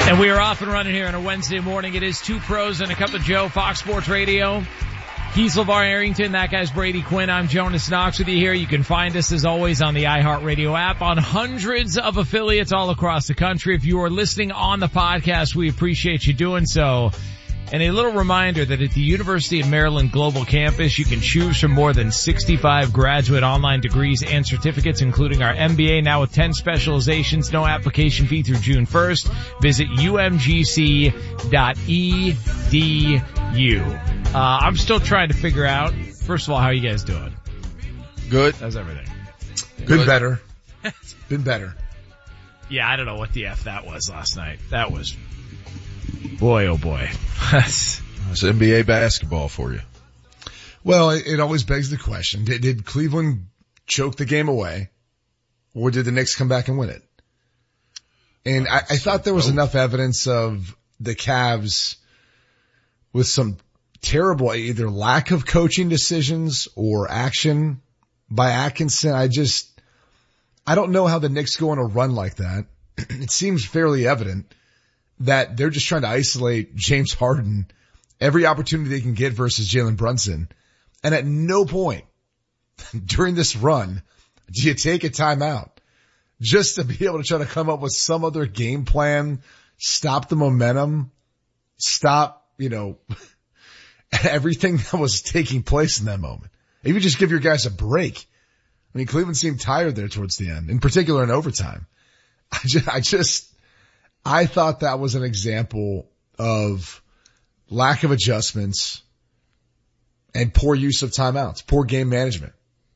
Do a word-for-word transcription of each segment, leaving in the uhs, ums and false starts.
And we are off and running here on a Wednesday morning. It is Two Pros and a Cup of Joe, Fox Sports Radio. He's LeVar Arrington. That guy's Brady Quinn. I'm Jonas Knox with you here. You can find us, as always, on the iHeartRadio app, on hundreds of affiliates all across the country. If you are listening on the podcast, we appreciate you doing so. And a little reminder that at the University of Maryland Global Campus, you can choose from more than sixty-five graduate online degrees and certificates, including our M B A, now with ten specializations. No application fee through June first. Visit U M G C dot E D U. Uh, I'm still trying to figure out, first of all, how you guys doing? Good. How's everything? Been better. Been better. Yeah, I don't know what the F that was last night. That was, boy, oh boy. It's N B A basketball for you. Well, it, it always begs the question, did, did Cleveland choke the game away, or did the Knicks come back and win it? And I, I thought there was enough evidence of the Cavs with some terrible either lack of coaching decisions or action by Atkinson. I just, I don't know how the Knicks go on a run like that. It seems fairly evident that they're just trying to isolate James Harden every opportunity they can get versus Jalen Brunson. And at no point during this run do you take a timeout just to be able to try to come up with some other game plan, stop the momentum, stop, you know, everything that was taking place in that moment. Maybe just give your guys a break. I mean, Cleveland seemed tired there towards the end, in particular in overtime. I just, I just, I thought that was an example of lack of adjustments and poor use of timeouts, poor game management.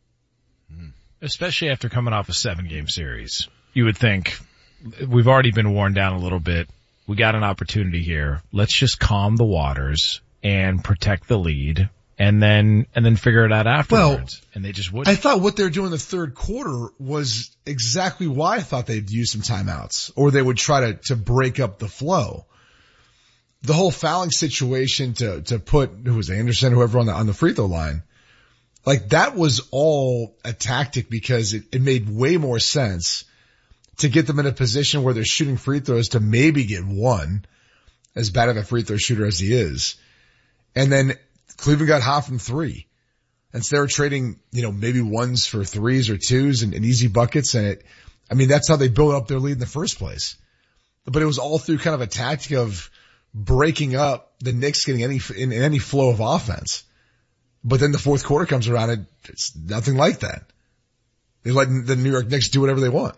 Especially after coming off a seven game series. You would think we've already been worn down a little bit. We got an opportunity here. Let's just calm the waters and protect the lead, and then, and then figure it out afterwards. Well, and they just wouldn't. I thought what they were doing in the third quarter was exactly why I thought they'd use some timeouts, or they would try to, to break up the flow. The whole fouling situation to, to put, who was Anderson, whoever on the, on the free throw line, like that was all a tactic because it, it made way more sense to get them in a position where they're shooting free throws to maybe get one, as bad of a free throw shooter as he is. And then Cleveland got hot from three. And so they were trading, you know, maybe ones for threes or twos and, and easy buckets. And it, I mean, that's how they built up their lead in the first place. But it was all through kind of a tactic of breaking up the Knicks getting any, in, in any flow of offense. But then the fourth quarter comes around and it's nothing like that. They let the New York Knicks do whatever they want.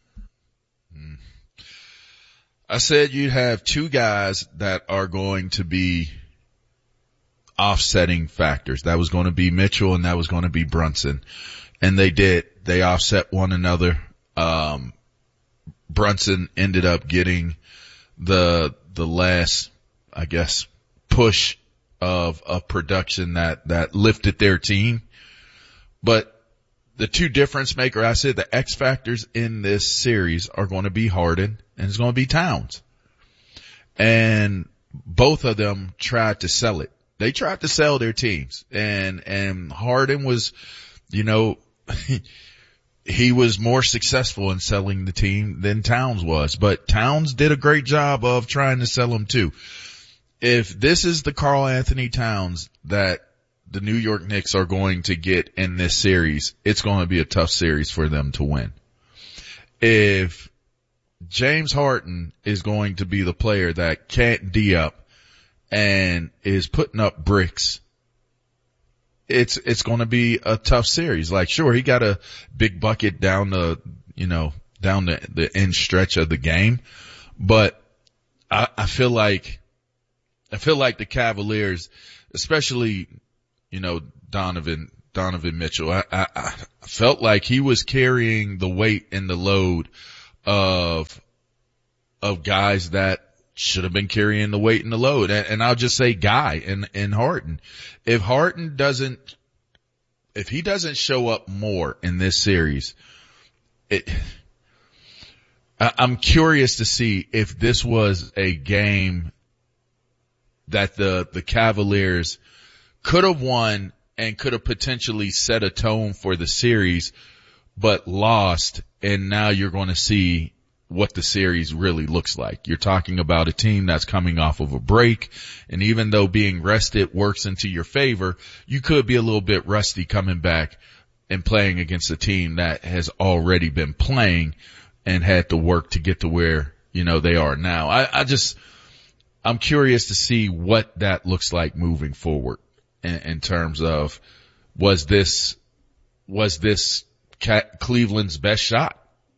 I said you'd have two guys that are going to be offsetting factors. That was going to be Mitchell and that was going to be Brunson. And they did. They offset one another. Um, Brunson ended up getting the, the last, I guess, push of, of production that, that lifted their team. But the two difference maker, I said the X factors in this series are going to be Harden and it's going to be Towns. And both of them tried to sell it. They tried to sell their teams, and, and Harden was, you know, he was more successful in selling the team than Towns was, but Towns did a great job of trying to sell them too. If this is the Karl Anthony Towns that the New York Knicks are going to get in this series, it's going to be a tough series for them to win. If James Harden is going to be the player that can't D up and is putting up bricks, it's, it's going to be a tough series. Like, sure, he got a big bucket down the, you know, down the, the end stretch of the game, but I, I feel like, I feel like the Cavaliers, especially, you know, Donovan, Donovan Mitchell, I, I, I felt like he was carrying the weight and the load of, of guys that should have been carrying the weight and the load. And, and I'll just say guy and, and Harden. If Harden doesn't, if he doesn't show up more in this series, it, I, I'm curious to see if this was a game that the, the Cavaliers could have won and could have potentially set a tone for the series, but lost. And now you're going to see what the series really looks like. You're talking about a team that's coming off of a break, and even though being rested works into your favor, you could be a little bit rusty coming back and playing against a team that has already been playing and had to work to get to where, you know, they are now. I, I just, I'm curious to see what that looks like moving forward in, in terms of, was this, was this Cleveland's best shot?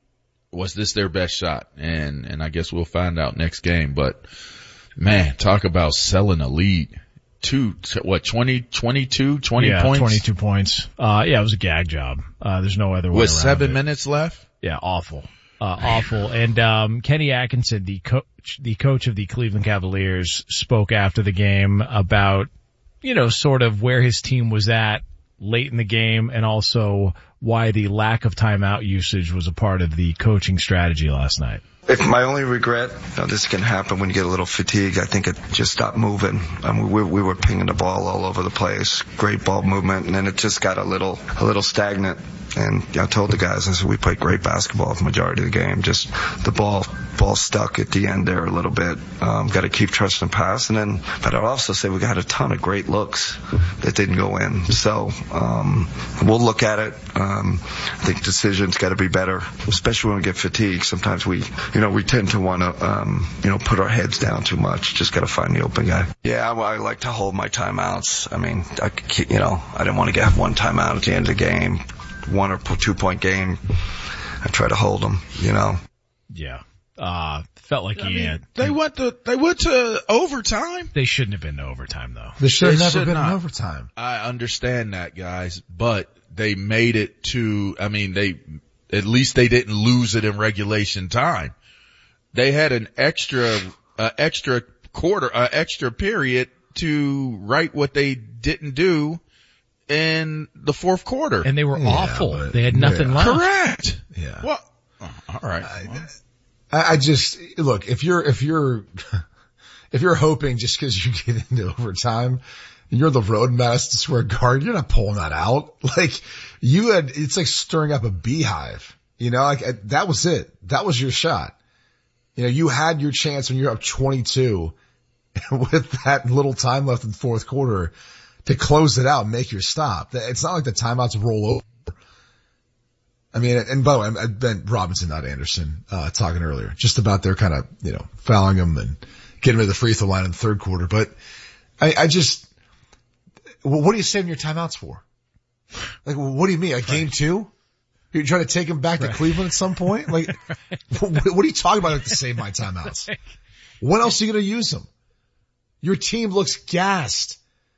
Was this their best shot? And, and I guess we'll find out next game, but man, talk about selling a lead. Two, what, twenty, twenty-two, twenty yeah, points? twenty-two points. Uh, yeah, it was a gag job. Uh, there's no other way With around seven it. minutes left? Yeah, awful. Uh, awful. And, um, Kenny Atkinson, the coach, the coach of the Cleveland Cavaliers, spoke after the game about, you know, sort of where his team was at late in the game, and also why the lack of timeout usage was a part of the coaching strategy last night. If my only regret, you know, this can happen when you get a little fatigued. I think it just stopped moving. I mean, we, we were pinging the ball all over the place, great ball movement, and then it just got a little, a little stagnant. And I told the guys, I said, we played great basketball for the majority of the game. Just the ball, ball stuck at the end there a little bit. Um, got to keep trusting the pass. And then, but I'd also say we got a ton of great looks that didn't go in. So, um, we'll look at it. Um, I think decisions got to be better, especially when we get fatigued. Sometimes we, you know, we tend to want to, um, you know, put our heads down too much. Just got to find the open guy. Yeah, I, I like to hold my timeouts. I mean, I, you know, I didn't want to get one timeout at the end of the game. One or two point game, I try to hold them, you know. Yeah. Uh, felt like I he mean, had. They went to, they went to overtime. They shouldn't have been to overtime though. They should have They never should been not. in overtime. I understand that, guys, but they made it to, I mean, they, at least they didn't lose it in regulation time. They had an extra, uh, extra quarter, uh, extra period to write what they didn't do in the fourth quarter. And they were Yeah, awful. but- They had nothing yeah. left. Correct. Yeah. Well, oh, all right. I, I just, look, if you're, if you're, if you're hoping just cause you get into overtime, you're the road Madison Square Garden, you're not pulling that out. Like you had, it's like stirring up a beehive, you know, like that was it. That was your shot. You know, you had your chance when you're up twenty-two with that little time left in the fourth quarter to close it out and make your stop. It's not like the timeouts roll over. I mean, and by the way, I meant Robinson, not Anderson, uh, talking earlier, just about their kind of, you know, fouling him and getting him to the free throw line in the third quarter. But I, I just, what are you saving your timeouts for? Like, what do you mean? Like game two? You're trying to take him back to right. Cleveland at some point? Like, what, what are you talking about like, to save my timeouts? When else are you going to use them? Your team looks gassed.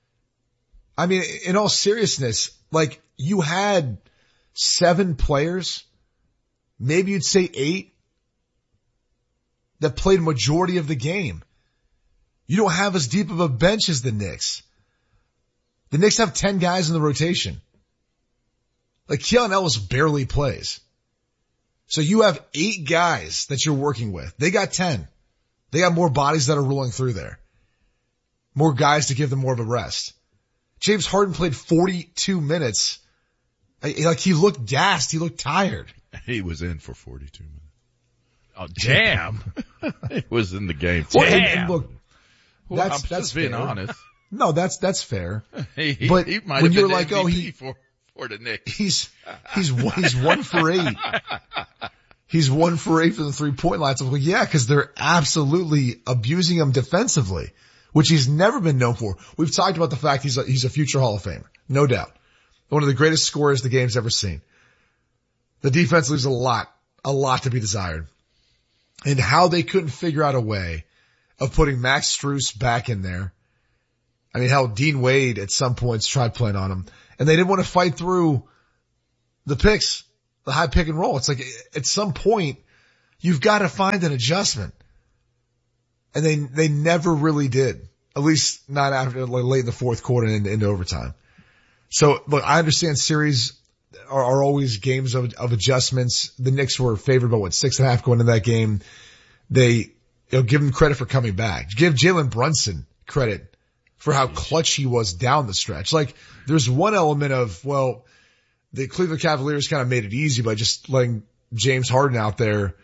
I mean, in all seriousness, like you had seven players, maybe you'd say eight, that played majority of the game. You don't have as deep of a bench as the Knicks. The Knicks have ten guys in the rotation. Like Keon Ellis barely plays. So you have eight guys that you're working with. They got ten. They got more bodies that are rolling through there. More guys to give them more of a rest. James Harden played forty-two minutes. Like he looked gassed. He looked tired. He was in for forty-two minutes. Oh, damn. He was in the game. Well, Damn. and, and look, well, that's, I'm that's just being fair. honest. No, that's, that's fair. he, he, but he might when have you're been like, M V P oh, he, for, for the Knicks. he's, he's, he's one for eight. He's one for eight for the three point line. So I'm like, yeah, cause they're absolutely abusing him defensively, which he's never been known for. We've talked about the fact he's a, he's a future Hall of Famer. No doubt. One of the greatest scorers the game's ever seen. The defense leaves a lot, a lot to be desired. And how they couldn't figure out a way of putting Max Strus back in there. I mean, how Dean Wade at some points tried playing on him, and they didn't want to fight through the picks, the high pick and roll. It's like at some point you've got to find an adjustment. And they, they never really did. At least not after like late in the fourth quarter and into, into overtime. So look, I understand series are, are always games of, of adjustments. The Knicks were favored by what, six and a half going into that game. They, you know, give them credit for coming back. Give Jalen Brunson credit for how clutch he was down the stretch. Like there's one element of, well, the Cleveland Cavaliers kind of made it easy by just letting James Harden out there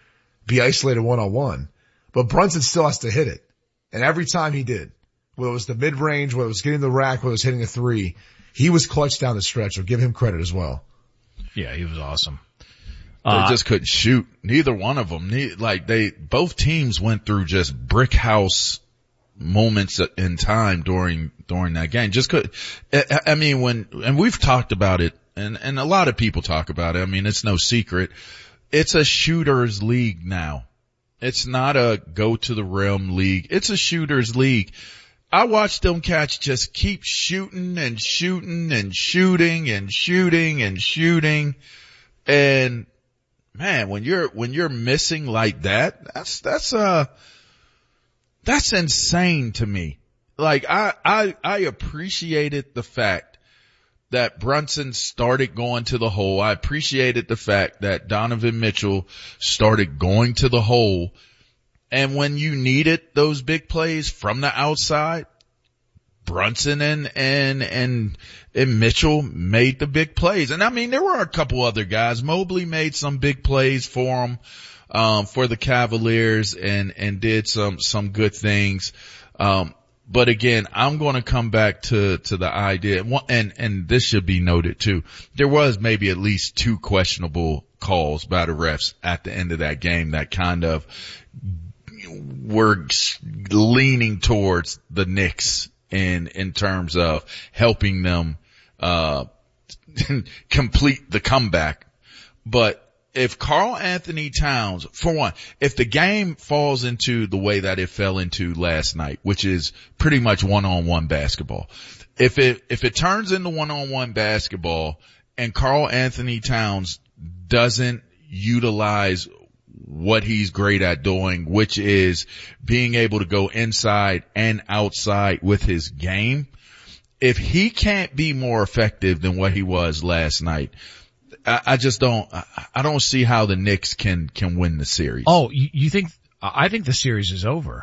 be isolated one on one, but Brunson still has to hit it. And every time he did, whether it was the mid range, whether it was getting the rack, whether it was hitting a three, he was clutch down the stretch. I'll give him credit as well. Yeah, he was awesome. They Uh, just couldn't shoot. Neither one of them. Ne- like they, both teams went through just brick house moments in time during, during that game. Just could, I, I mean, when, and we've talked about it, and, and a lot of people talk about it. I mean, it's no secret. It's a shooter's league now. It's not a go to the rim league. It's a shooter's league. I watched them cats just keep shooting and shooting and shooting and shooting and shooting. And man, when you're, when you're missing like that, that's, that's, uh, that's insane to me. Like I, I, I appreciated the fact that Brunson started going to the hole. I appreciated the fact that Donovan Mitchell started going to the hole. And when you needed those big plays from the outside, Brunson and, and, and, and Mitchell made the big plays. And I mean, there were a couple other guys. Mobley made some big plays for him, um, for the Cavaliers and, and did some, some good things. Um, But again, I'm going to come back to, to the idea, and, and this should be noted too. There was maybe at least two questionable calls by the refs at the end of that game that kind of were leaning towards the Knicks in, in terms of helping them, uh, complete the comeback. But if Karl Anthony Towns, for one, if the game falls into the way that it fell into last night, which is pretty much one-on-one basketball, if it, if it turns into one-on-one basketball and Karl Anthony Towns doesn't utilize what he's great at doing, which is being able to go inside and outside with his game, if he can't be more effective than what he was last night, I, I just don't, I, I don't see how the Knicks can, can win the series. Oh, you, you think, I think the series is over.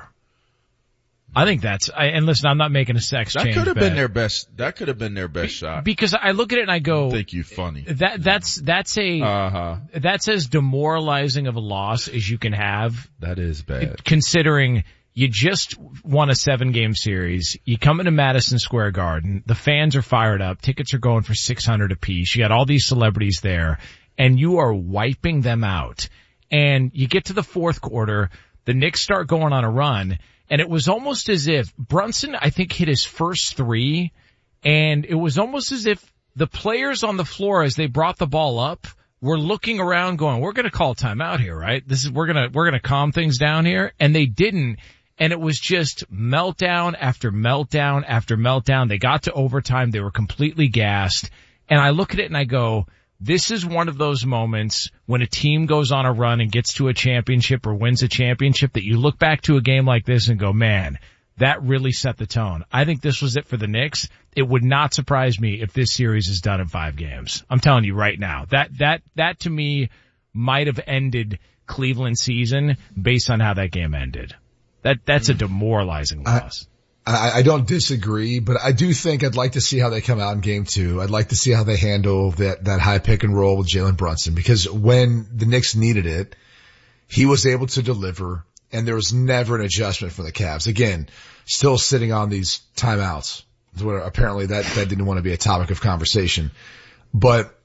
I think that's, I, and listen, I'm not making a sex that change. That could have bet. been their best, that could have been their best Be, shot. Because I look at it and I go, I think you funny. That, that's, that's a, uh-huh. that's as demoralizing of a loss as you can have. That is bad. Considering you just won a seven game series. You come into Madison Square Garden. The fans are fired up. Tickets are going for six hundred apiece. You got all these celebrities there and you are wiping them out. And you get to the fourth quarter. The Knicks start going on a run. And it was almost as if Brunson, I think, hit his first three. And it was almost as if the players on the floor, as they brought the ball up, were looking around going, we're going to call timeout here, right? This is, we're going to, we're going to calm things down here. And they didn't. And it was just meltdown after meltdown after meltdown. They got to overtime. They were completely gassed. And I look at it and I go, this is one of those moments when a team goes on a run and gets to a championship or wins a championship that you look back to a game like this and go, man, that really set the tone. I think this was it for the Knicks. It would not surprise me if this series is done in five games. I'm telling you right now. That, that, that to me might have ended Cleveland's season based on how that game ended. That, that's a demoralizing loss. I, I don't disagree, but I do think I'd like to see how they come out in game two. I'd like to see how they handle that, that high pick and roll with Jalen Brunson, because when the Knicks needed it, he was able to deliver and there was never an adjustment for the Cavs. Again, still sitting on these timeouts where apparently that, that didn't want to be a topic of conversation, but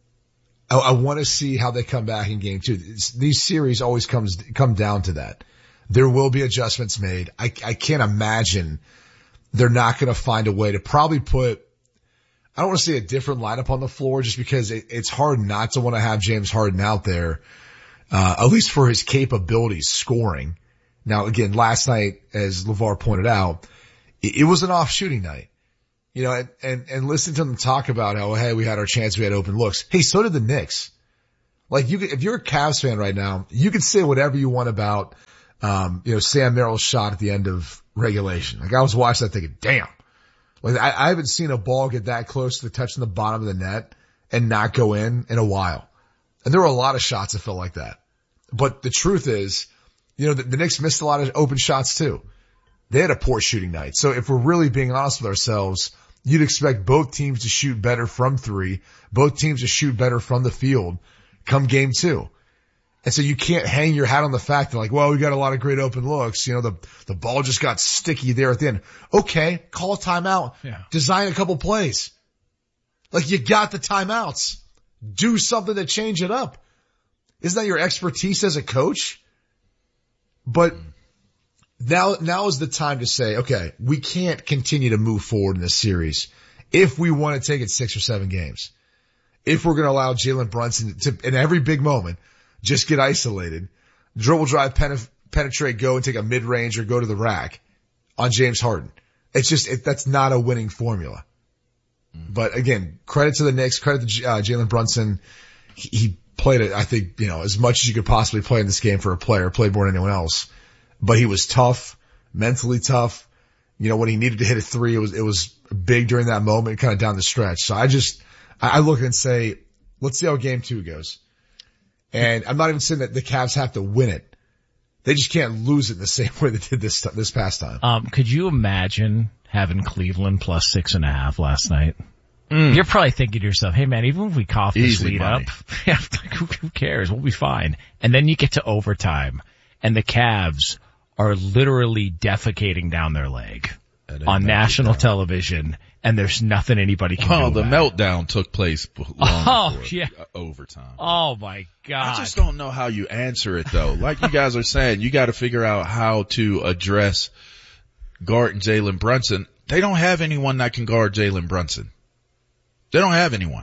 I, I want to see how they come back in game two. These series always comes, come down to that. There will be adjustments made. I, I can't imagine they're not going to find a way to probably put, I don't want to say a different lineup on the floor just because it, it's hard not to want to have James Harden out there, uh, at least for his capabilities scoring. Now again, last night, as LeVar pointed out, it, it was an off shooting night, you know, and, and, and listen to them talk about how, hey, we had our chance, we had open looks. Hey, so did the Knicks. Like you, if you're a Cavs fan right now, you can say whatever you want about Um, you know, Sam Merrill's shot at the end of regulation. Like I was watching that thinking, damn, like I, I haven't seen a ball get that close to touching the bottom of the net and not go in in a while. And there were a lot of shots that felt like that. But the truth is, you know, the, the Knicks missed a lot of open shots too. They had a poor shooting night. So if we're really being honest with ourselves, you'd expect both teams to shoot better from three, both teams to shoot better from the field come game two. And so you can't hang your hat on the fact that like, well, we got a lot of great open looks. You know, the, the ball just got sticky there at the end. Okay. Call a timeout. Yeah. Design a couple plays. Like you got the timeouts. Do something to change it up. Isn't that your expertise as a coach? But now, now is the time to say, okay, we can't continue to move forward in this series if we want to take it six or seven games. If we're going to allow Jalen Brunson to, in every big moment, just get isolated, dribble drive, pen- penetrate, go and take a mid-range or go to the rack on James Harden. It's just, it, that's not a winning formula. Mm. But again, credit to the Knicks, credit to uh, Jalen Brunson. He, he played it, I think, you know, as much as you could possibly play in this game for a player, played more than anyone else. But he was tough, mentally tough. You know, when he needed to hit a three, it was, it was big during that moment, kind of down the stretch. So I just, I, I look and say, let's see how game two goes. And I'm not even saying that the Cavs have to win it. They just can't lose it the same way they did this, this past time. Um, could you imagine having Cleveland plus six and a half last night? Mm. You're probably thinking to yourself, hey man, even if we cough this Easy lead money. up, yeah, like, who, who cares? We'll be fine. And then you get to overtime and the Cavs are literally defecating down their leg on national television, and there's nothing anybody can well, do. The about meltdown it. took place long oh, before yeah. overtime. Oh my God. I just don't know how you answer it though. Like you guys are saying, you got to figure out how to address guarding Jalen Brunson. They don't have anyone that can guard Jalen Brunson. They don't have anyone.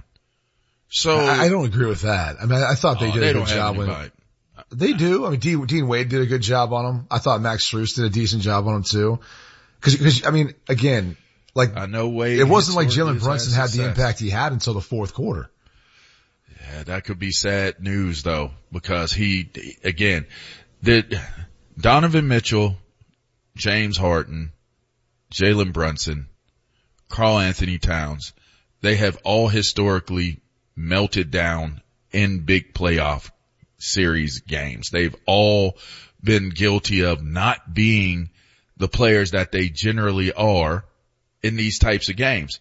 So I, I don't agree with that. I mean, I, I thought they oh, did they a don't good have job when anybody. they do. I mean, Dean, Dean Wade did a good job on him. I thought Max Strus did a decent job on him too. Cause, cause, I mean, again, like, I know Wade. it wasn't like Jalen has Brunson had the success. impact he had until the fourth quarter. Yeah, that could be sad news though, because he, again, did Donovan Mitchell, James Harden, Jalen Brunson, Karl Anthony Towns, they have all historically melted down in big playoff series games. They've all been guilty of not being the players that they generally are in these types of games.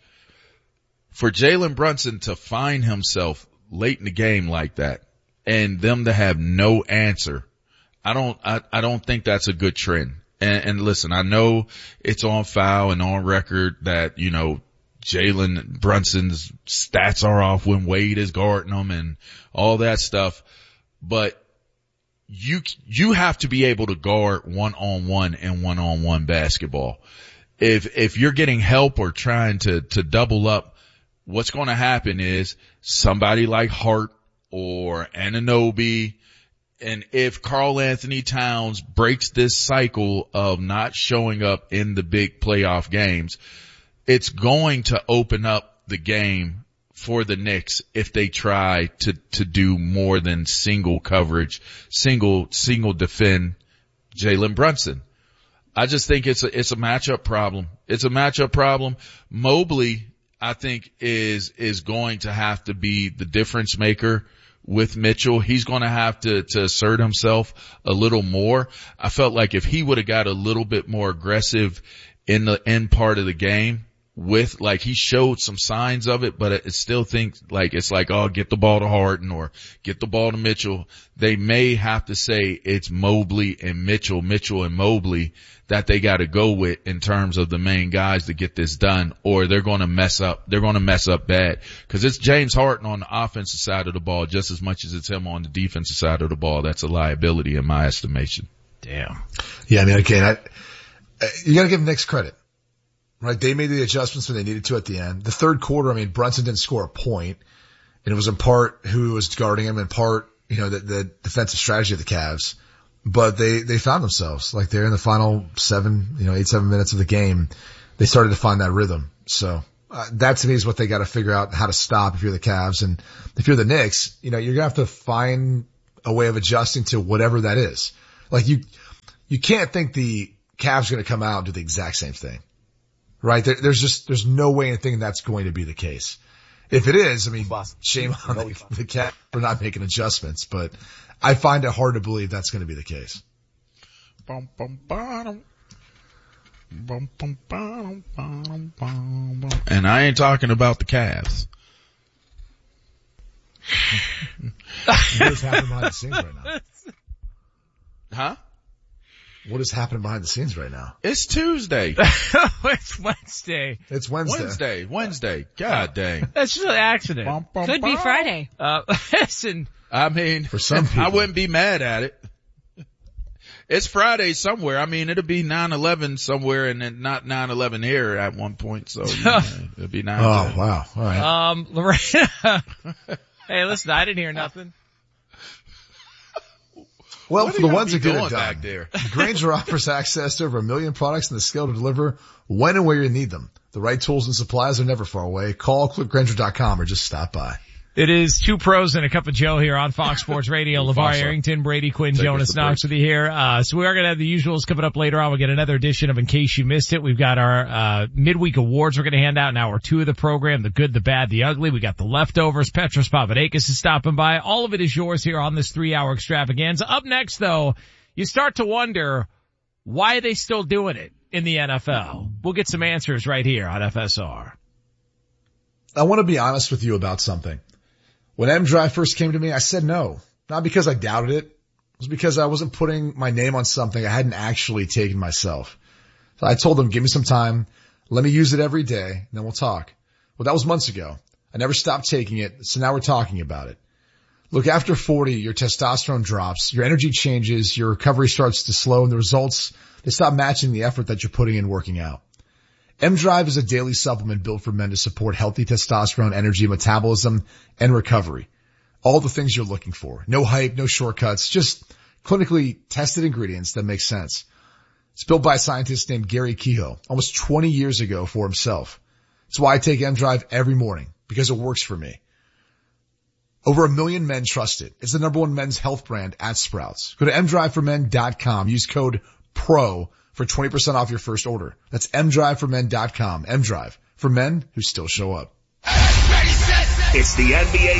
For Jalen Brunson to find himself late in the game like that and them to have no answer, I don't, I, I don't think that's a good trend. And, and listen, I know it's on file and on record that, you know, Jalen Brunson's stats are off when Wade is guarding him and all that stuff, but you, you have to be able to guard one-on-one and one-on-one basketball. If, if you're getting help or trying to, to double up, what's going to happen is somebody like Hart or Anunoby, and if Karl Anthony Towns breaks this cycle of not showing up in the big playoff games, it's going to open up the game for the Knicks if they try to, to do more than single coverage, single, single defend Jalen Brunson. I just think it's a, it's a matchup problem. It's a matchup problem. Mobley, I think, is, is going to have to be the difference maker with Mitchell. He's going to have to, to assert himself a little more. I felt like if he would have got a little bit more aggressive in the end part of the game, with, like, he showed some signs of it, but it still thinks like, it's like, oh, get the ball to Harden or get the ball to Mitchell. They may have to say it's Mobley and Mitchell, Mitchell and Mobley that they got to go with in terms of the main guys to get this done, or they're going to mess up. They're going to mess up bad, because it's James Harden on the offensive side of the ball just as much as it's him on the defensive side of the ball. That's a liability in my estimation. Damn. Yeah, I mean, again, I, you got to give them Knicks credit. Right, they made the adjustments when they needed to at the end. The third quarter, I mean, Brunson didn't score a point, and it was in part who was guarding him, in part, you know, the, the defensive strategy of the Cavs. But they, they found themselves, like they're in the final seven, you know, eight, seven minutes of the game. They started to find that rhythm. So, uh, that to me is what they got to figure out how to stop if you're the Cavs. And if you're the Knicks, you know, you're going to have to find a way of adjusting to whatever that is. Like you, you can't think the Cavs are going to come out and do the exact same thing. Right? There, there's just, there's no way in thinking that's going to be the case. If it is, I mean, shame on the, the Cat for not making adjustments, but I find it hard to believe that's going to be the case. And I ain't talking about the Cavs. What's happening behind the scenes right now? Huh? What is happening behind the scenes right now? It's Tuesday. It's Wednesday. It's Wednesday. Wednesday. Wednesday. God dang. That's just an accident. Bum, bum, Could be bum. Friday. Uh, listen. I mean, For some people. I wouldn't be mad at it. It's Friday somewhere. I mean, it'll be nine eleven somewhere and then not nine eleven here at one point. So you know, it'll be nine eleven. Oh, wow. All right. Um, Lorena. Hey, listen, I didn't hear nothing. Well, What for are the you ones that gonna get be it doing done, back there? Grainger offers access to over a million products and the skill to deliver when and where you need them. The right tools and supplies are never far away. Call, click Grainger dot com or just stop by. It is two pros and a cup of Joe here on Fox Sports Radio. LeVar Fox. Arrington, Brady Quinn, Take Jonas us to Knox with you here. Uh, so we are going to have the usuals coming up later on. We'll get another edition of In Case You Missed It. We've got our, uh, midweek awards we're going to hand out in hour two of the program. The good, the bad, the ugly. We got the leftovers. Petros Papadakis is stopping by. All of it is yours here on this three hour extravaganza. Up next though, you start to wonder why are they still doing it in the N F L? We'll get some answers right here on F S R. I want to be honest with you about something. When M-Drive first came to me, I said no. Not because I doubted it. It was because I wasn't putting my name on something I hadn't actually taken myself. So I told them, give me some time. Let me use it every day, and then we'll talk. Well, that was months ago. I never stopped taking it, so now we're talking about it. Look, after forty, your testosterone drops, your energy changes, your recovery starts to slow, and the results, they stop matching the effort that you're putting in working out. M-Drive is a daily supplement built for men to support healthy testosterone, energy, metabolism, and recovery. All the things you're looking for. No hype, no shortcuts, just clinically tested ingredients that make sense. It's built by a scientist named Gary Kehoe almost twenty years ago for himself. That's why I take M-Drive every morning, because it works for me. Over a million men trust it. It's the number one men's health brand at Sprouts. Go to M drive for men dot com. Use code PRO for twenty percent off your first order. That's M drive for men dot com. M-Drive, for men who still show up. It's the N B A